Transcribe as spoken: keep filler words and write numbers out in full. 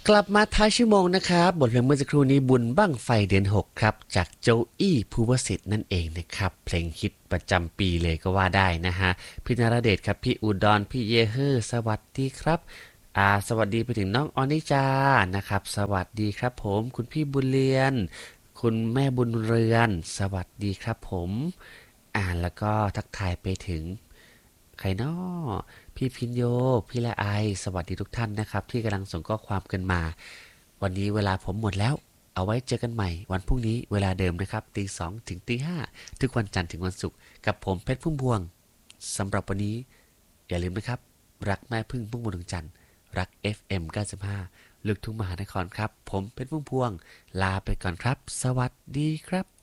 กลับมาท้ายชั่วโมงนะครับบทเพลงเมื่อสักครู่นี้บุญบั้งไฟเดือนหกครับจากโจอี้ภูวสิทธิ์นั่นเองนะครับเพลงฮิตประจำปีเลยก็ว่าได้นะฮะพี่นรเดชครับพี่อุดรพี่เยเฮอร์สวัสดีครับอ่าสวัสดีไปถึงน้องออนิจานะครับสวัสดีครับผมคุณพี่บุญเรียนคุณแม่บุญเรือนสวัสดีครับผมอ่าแล้วก็ทักทายไปถึง ใครน้อพี่พินโยพี่ละไอสวัสดีทุกท่านนะครับที่กำลังส่งข้อความกันมาวันนี้เวลาผมหมดแล้วเอาไว้เจอกันใหม่วันพรุ่งนี้เวลาเดิมนะครับตีสองถึงตีห้าทุกวันจันทร์ถึงวันศุกร์กับผมเพชรพุ่มพวงสำหรับวันนี้อย่าลืมนะครับรักแม่พึ่งพุ่มพวงดวงจันทร์รัก เอฟ เอ็ม เก้าสิบห้าลูกทุ่งมหานครครับผมเพชรพุ่มพวงลาไปก่อนครับสวัสดีครับ